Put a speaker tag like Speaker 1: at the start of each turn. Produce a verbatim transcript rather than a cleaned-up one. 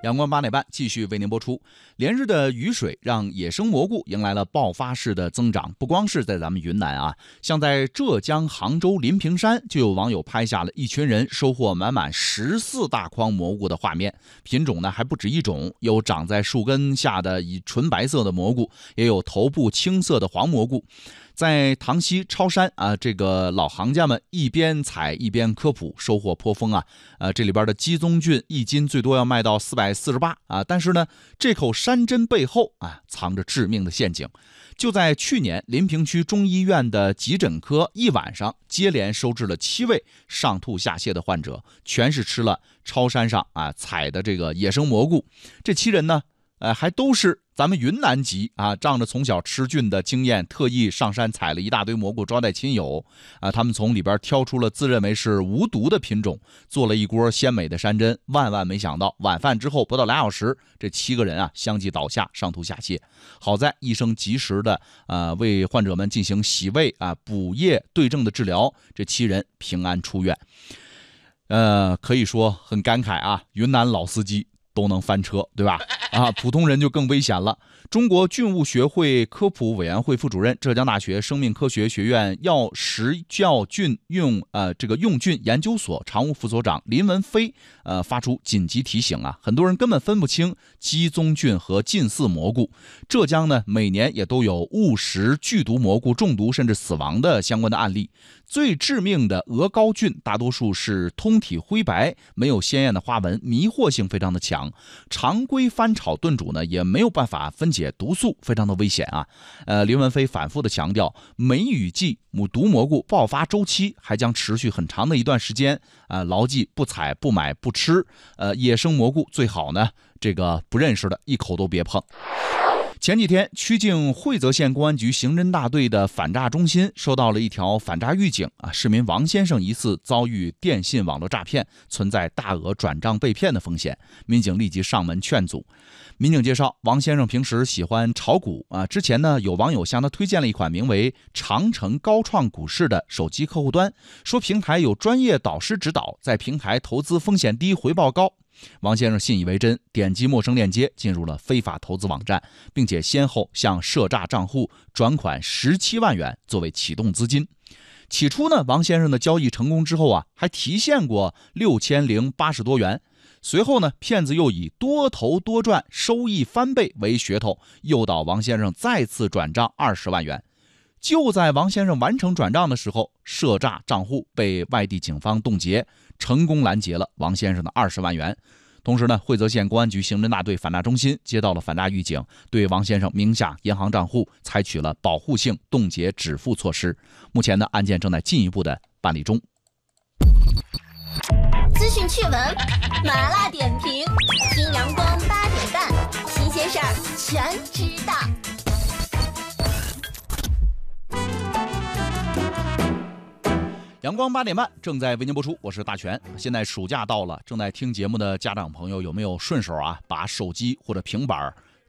Speaker 1: 阳光八点半继续为您播出。连日的雨水让野生蘑菇迎来了爆发式的增长，不光是在咱们云南啊，像在浙江杭州临平山，就有网友拍下了一群人收获满满十四大筐蘑菇的画面。品种呢还不止一种，有长在树根下的以纯白色的蘑菇，也有头部青色的黄蘑菇。在塘西超山啊，这个老行家们一边采一边科普，收获颇丰啊。呃，这里边的鸡枞菌一斤最多要卖到四百四十八啊，但是呢，这口山珍背后啊藏着致命的陷阱。就在去年，临平区中医院的急诊科一晚上接连收治了七位上吐下泻的患者，全是吃了超山上啊采的这个野生蘑菇。这七人呢，呃，还都是咱们云南籍啊，仗着从小吃菌的经验，特意上山采了一大堆蘑菇招待亲友啊。他们从里边挑出了自认为是无毒的品种，做了一锅鲜美的山珍。万万没想到，晚饭之后不到俩小时，这七个人啊相继倒下，上吐下泻。好在医生及时的啊为患者们进行洗胃啊、补液对症的治疗，这七人平安出院。呃，可以说很感慨啊，云南老司机都能翻车，对吧？啊，普通人就更危险了。中国菌物学会科普委员会副主任、浙江大学生命科学学院药食教菌用呃这个用菌研究所常务副所长林文飞呃发出紧急提醒啊，很多人根本分不清鸡枞菌和近似蘑菇。浙江呢，每年也都有误食剧毒蘑菇中毒甚至死亡的相关的案例。最致命的鹅膏菌大多数是通体灰白，没有鲜艳的花纹，迷惑性非常的强。常规翻炒炖煮呢，也没有办法分解毒素，非常的危险啊。呃，林文飞反复的强调，梅雨季母毒蘑菇爆发周期还将持续很长的一段时间啊、呃，牢记不采、不买、不吃。呃，野生蘑菇最好呢，这个不认识的一口都别碰。前几天，曲靖惠泽县公安局刑侦大队的反诈中心收到了一条反诈预警啊，市民王先生疑似遭遇电信网络诈骗，存在大额转账被骗的风险。民警立即上门劝阻。民警介绍，王先生平时喜欢炒股啊，之前呢有网友向他推荐了一款名为长城高创股市的手机客户端，说平台有专业导师指导，在平台投资风险低，回报高。王先生信以为真，点击陌生链接进入了非法投资网站，并且先后向涉诈账户转款十七万元作为启动资金。起初呢，王先生的交易成功之后啊，还提现过六千零八十多元。随后呢，骗子又以多投多赚、收益翻倍为噱头，诱导王先生再次转账二十万元。就在王先生完成转账的时候，涉诈账户被外地警方冻结，成功拦截了王先生的二十万元。同时呢，惠泽县公安局刑侦大队反诈中心接到了反诈预警，对王先生名下银行账户采取了保护性冻结止付措施。目前呢，案件正在进一步的办理中。
Speaker 2: 资讯趣闻，麻辣点评，听阳光八点半，新鲜事儿全知道。
Speaker 1: 阳光八点半正在为您播出，我是大全。现在暑假到了，正在听节目的家长朋友有没有顺手啊，把手机或者平板